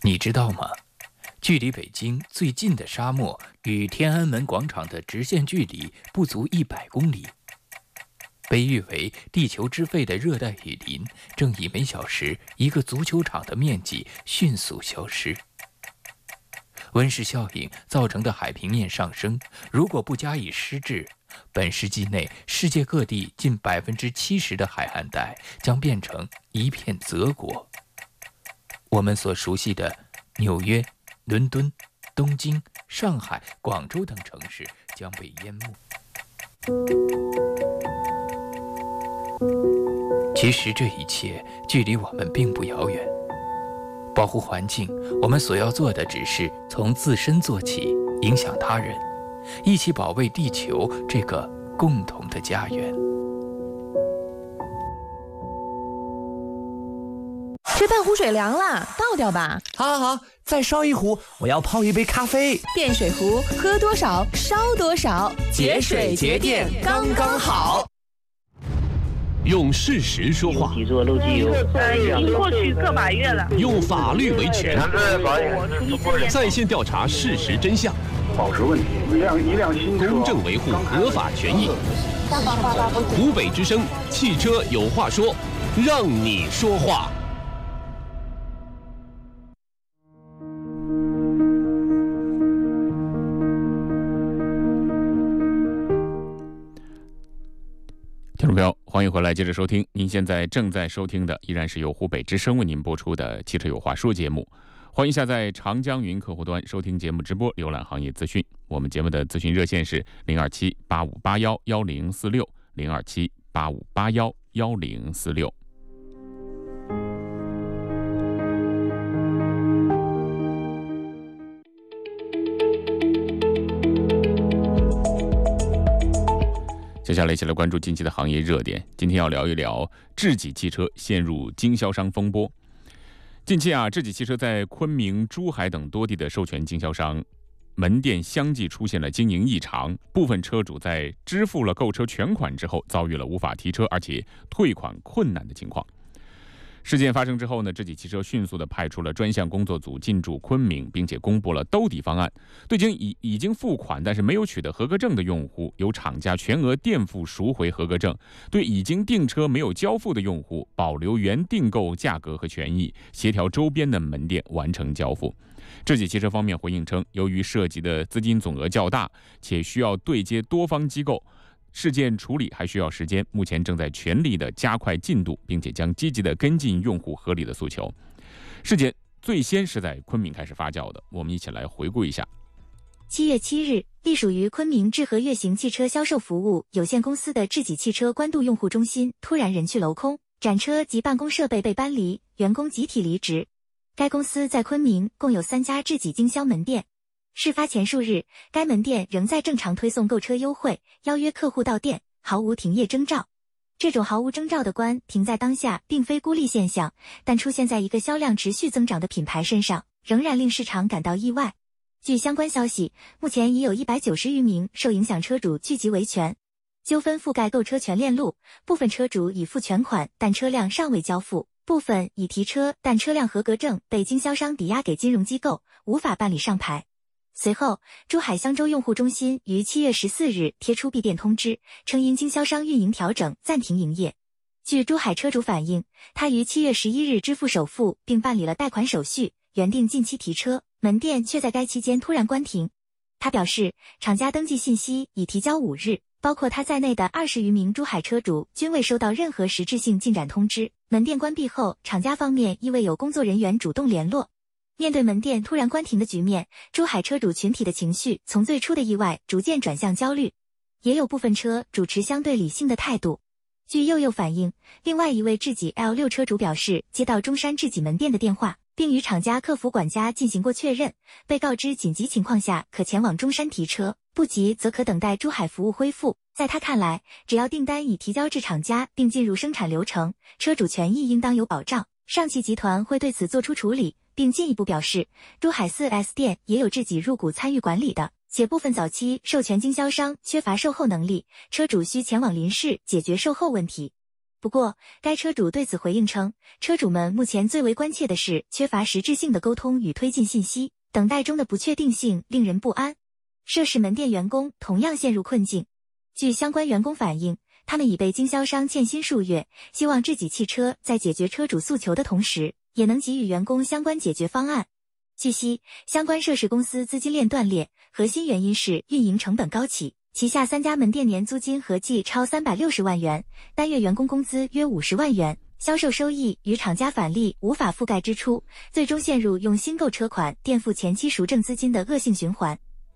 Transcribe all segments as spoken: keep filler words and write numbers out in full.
你知道吗？距离北京最近的沙漠与天安门广场的直线距离不足一百公里。被誉为地球之肺的热带雨林，正以每小时一个足球场的面积迅速消失。温室效应造成的海平面上升，如果不加以施治，本世纪内世界各地近百分之七十的海岸带将变成一片泽国。我们所熟悉的纽约、伦敦、东京、上海、广州等城市将被淹没。其实这一切距离我们并不遥远。保护环境，我们所要做的只是从自身做起，影响他人，一起保卫地球这个共同的家园。 这半壶水凉了，倒掉吧。 好好好，再烧一壶，我要泡一杯咖啡。 电水壶，喝多少烧多少，节水节电刚刚好。 用事实说话， 提出漏机油， 已经过去个把月了。 用法律维权，在线调查事实真相， 保持问题，一辆一辆新车， 公正维护合法权益。湖北之声，汽车有话说，让你说话。听众朋友，欢迎回来，接着收听。您现在正在收听的依然是由湖北之声为您播出的《汽车有话说》节目。欢迎下载长江云客户端收听节目直播，浏览行业资讯。我们节目的咨询热线是零二七八五八幺幺零四六零二七八五八幺幺零四六。接下来一起来关注近期的行业热点。今天要聊一聊智己汽车陷入经销商风波。近期啊，智己汽车在昆明、珠海等多地的授权经销商门店相继出现了经营异常，部分车主在支付了购车全款之后，遭遇了无法提车而且退款困难的情况。事件发生之后呢，智己汽车迅速地派出了专项工作组进驻昆明，并且公布了兜底方案，对经已已经付款但是没有取得合格证的用户，由厂家全额垫付赎回合格证；对已经订车没有交付的用户，保留原订购价格和权益，协调周边的门店完成交付。智己汽车方面回应称，由于涉及的资金总额较大，且需要对接多方机构，事件处理还需要时间，目前正在全力的加快进度，并且将积极的跟进用户合理的诉求。事件最先是在昆明开始发酵的，我们一起来回顾一下。 七月七日，隶属于昆明智和悦行汽车销售服务有限公司的智己汽车官渡用户中心突然人去楼空，展车及办公设备被搬离，员工集体离职。该公司在昆明共有三家智己经销门店。事发前数日，该门店仍在正常推送购车优惠，邀约客户到店，毫无停业征兆。这种毫无征兆的关停在当下并非孤立现象，但出现在一个销量持续增长的品牌身上，仍然令市场感到意外。据相关消息，目前已有一百九十余名受影响车主聚集维权，纠纷覆盖购车全链路，部分车主已付全款，但车辆尚未交付，部分已提车，但车辆合格证被经销商抵押给金融机构，无法办理上牌。随后，珠海香洲用户中心于七月十四日贴出闭店通知，称因经销商运营调整暂停营业。据珠海车主反映，他于七月十一日支付首付并办理了贷款手续，原定近期提车，门店却在该期间突然关停。他表示，厂家登记信息已提交五日，包括他在内的二十余名珠海车主均未收到任何实质性进展通知。门店关闭后，厂家方面亦未有工作人员主动联络。面对门店突然关停的局面，珠海车主群体的情绪从最初的意外逐渐转向焦虑，也有部分车主持相对理性的态度。据佑佑反映，另外一位智己 L 六 车主表示，接到中山智己门店的电话，并与厂家客服管家进行过确认，被告知紧急情况下可前往中山提车，不急则可等待珠海服务恢复。在他看来，只要订单已提交至厂家并进入生产流程，车主权益应当有保障，上汽集团会对此作出处理，并进一步表示，珠海 四 S 店也有智己入股参与管理的，且部分早期授权经销商缺乏售后能力，车主需前往临市解决售后问题。 不过，该车主对此回应称，车主们目前最为关切的是缺乏实质性的沟通与推进信息，等待中的不确定性令人不安。涉事门店员工同样陷入困境。据相关员工反映，他们已被经销商欠薪数月，希望智己汽车在解决车主诉求的同时，也能给予员工相关解决方案。据悉，相关涉事公司资金链断裂，核心原因是运营成本高企，旗下三家门店年租金合计超三百六十万元，单月员工工资约五十万元，销售收益与厂家返利无法覆盖支出，最终陷入用新购车款垫付前期赎证资金的恶性循环。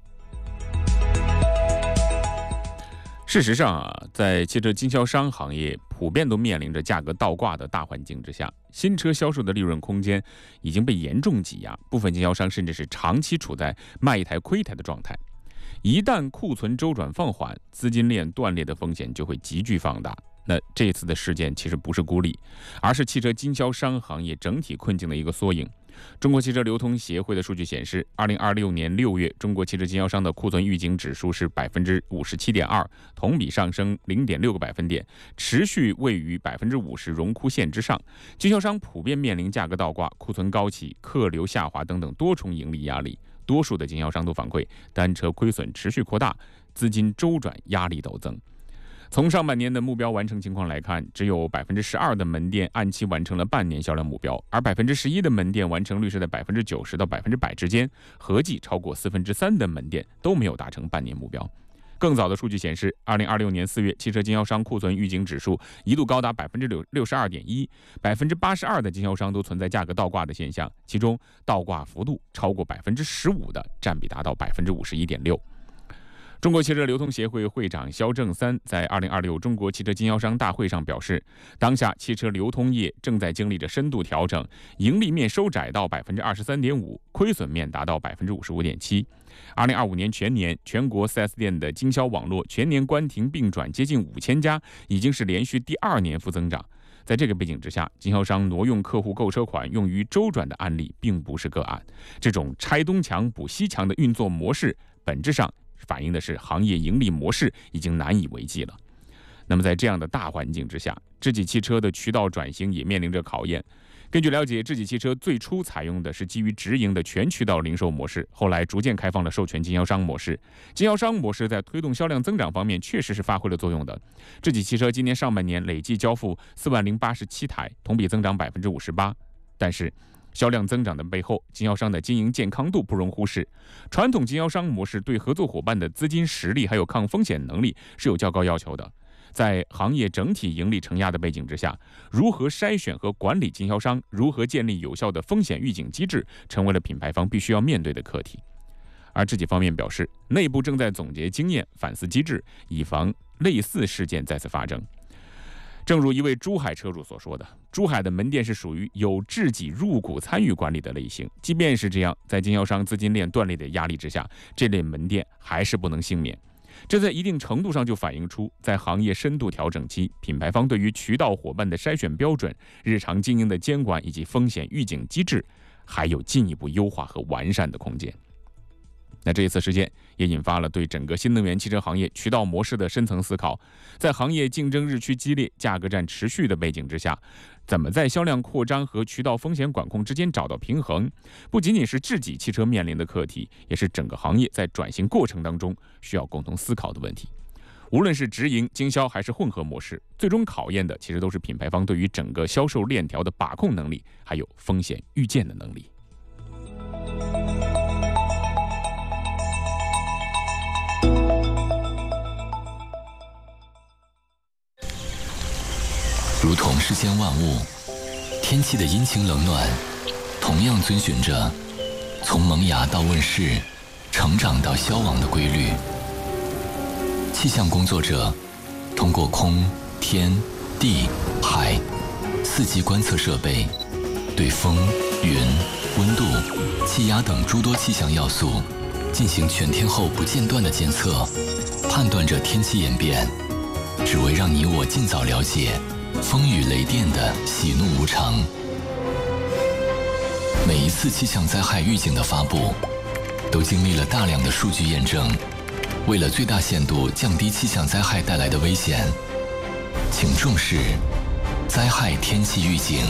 事实上啊，在汽车经销商行业普遍都面临着价格倒挂的大环境之下，新车销售的利润空间已经被严重挤压，部分经销商甚至是长期处在卖一台亏台的状态。一旦库存周转放缓，资金链断裂的风险就会急剧放大。那这次的事件其实不是孤立，而是汽车经销商行业整体困境的一个缩影。中国汽车流通协会的数据显示，二零二六年六月，中国汽车经销商的库存预警指数是百分之五十七点二，同比上升零点六个百分点，持续位于百分之五十荣枯线之上。经销商普遍面临价格倒挂、库存高企、客流下滑等等多重盈利压力。多数的经销商都反馈，单车亏损持续扩大，资金周转压力陡增。从上半年的目标完成情况来看，只有百分之十二的门店按期完成了半年销量目标，而百分之十一的门店完成率是在百分之九十到百分之百之间，合计超过四分之三的门店都没有达成半年目标。更早的数据显示，二零二六年四月，汽车经销商库存预警指数一度高达百分之六六十二点一，百分之八十二的经销商都存在价格倒挂的现象，其中倒挂幅度超过百分之十五的占比达到百分之五十一点六。中国汽车流通协会会长肖正三在二零二六中国汽车经销商大会上表示，当下汽车流通业正在经历着深度调整，盈利面收窄到百分之二十三点五，亏损面达到百分之五十五点七。二零二五年全年，全国 四 S 店的经销网络全年关停并转接近五千家，已经是连续第二年负增长。在这个背景之下，经销商挪用客户购车款用于周转的案例并不是个案。这种拆东墙补西墙的运作模式，本质上反映的是行业盈利模式已经难以为继了。那么在这样的大环境之下，智己汽车的渠道转型也面临着考验。根据了解，智己汽车最初采用的是基于直营的全渠道零售模式，后来逐渐开放了授权经销商模式。经销商模式在推动销量增长方面确实是发挥了作用的。智己汽车今年上半年累计交付四万零八十七台，同比增长百分之五十八。但是销量增长的背后，经销商的经营健康度不容忽视。传统经销商模式对合作伙伴的资金实力还有抗风险能力是有较高要求的。在行业整体盈利承压的背景之下，如何筛选和管理经销商，如何建立有效的风险预警机制，成为了品牌方必须要面对的课题。而智己方面表示，内部正在总结经验，反思机制，以防类似事件再次发生。正如一位珠海车主所说的，珠海的门店是属于有智己入股参与管理的类型，即便是这样，在经销商资金链断裂的压力之下，这类门店还是不能幸免。这在一定程度上就反映出，在行业深度调整期，品牌方对于渠道伙伴的筛选标准、日常经营的监管以及风险预警机制，还有进一步优化和完善的空间。那这一次事件也引发了对整个新能源汽车行业渠道模式的深层思考。在行业竞争日趋激烈、价格战持续的背景之下，怎么在销量扩张和渠道风险管控之间找到平衡，不仅仅是智己汽车面临的课题，也是整个行业在转型过程当中需要共同思考的问题。无论是直营、经销还是混合模式，最终考验的其实都是品牌方对于整个销售链条的把控能力，还有风险预见的能力。 如同世间万物，天气的阴晴冷暖，同样遵循着从萌芽到问世、成长到消亡的规律。气象工作者通过空、天、地、海四级观测设备，对风、云、温度、气压等诸多气象要素进行全天候不间断的监测，判断着天气演变，只为让你我尽早了解风雨雷电的喜怒无常。每一次气象灾害预警的发布，都经历了大量的数据验证。为了最大限度降低气象灾害带来的危险，请重视灾害天气预警。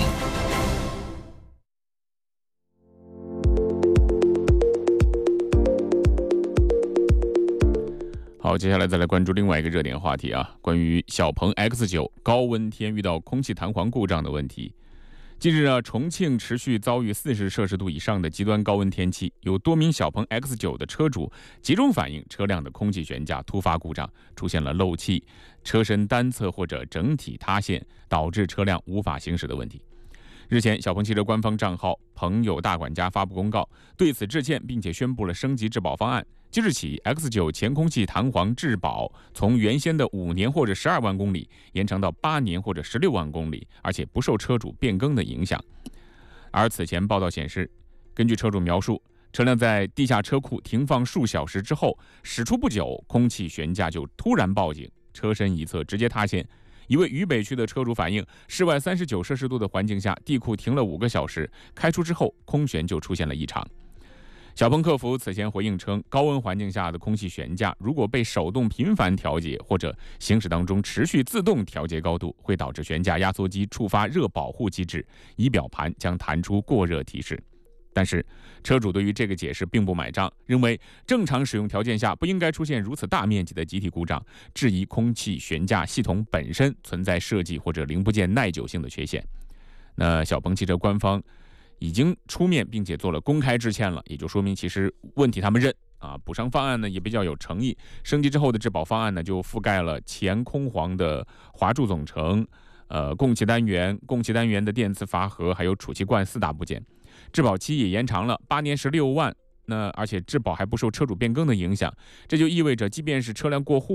好，接下来再来关注另外一个热点话题啊，关于小鹏 X 九 高温天遇到空气弹簧故障的问题。近日啊，重庆持续遭遇四十摄氏度以上的极端高温天气，有多名小鹏 X 九 的车主集中反映车辆的空气悬架突发故障，出现了漏气、车身单侧或者整体塌陷，导致车辆无法行驶的问题。日前，小鹏汽车官方账号“朋友大管家”发布公告，对此致歉，并且宣布了升级质保方案。即日起 ，X 九 前空气弹簧质保从原先的五年或者十二万公里延长到八年或者十六万公里，而且不受车主变更的影响。而此前报道显示，根据车主描述，车辆在地下车库停放数小时之后，驶出不久，空气悬架就突然报警，车身一侧直接塌陷。一位渝北区的车主反映，室外三十九摄氏度的环境下，地库停了五个小时，开出之后，空悬就出现了异常。小鹏客服此前回应称，高温环境下的空气悬架如果被手动频繁调节，或者行驶当中持续自动调节高度，会导致悬架压缩机触发热保护机制，仪表盘将弹出过热提示。但是车主对于这个解释并不买账，认为正常使用条件下不应该出现如此大面积的集体故障，质疑空气悬架系统本身存在设计或者零部件耐久性的缺陷。那小鹏汽车官方已经出面并且做了公开致歉了，也就说明其实问题他们认啊。补偿方案呢也比较有诚意，升级之后的质保方案呢就覆盖了前空簧的华柱总成、呃供气单元、供气单元的电磁阀盒，还有储气罐四大部件。质保期也延长了八年十六万，那而且质保还不受车主变更的影响，这就意味着即便是车辆过户。